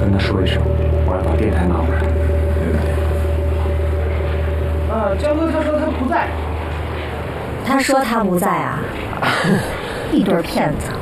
跟他说一声，我要把电台拿回来。 江哥他说他不在。 他说他不在啊，一对骗子。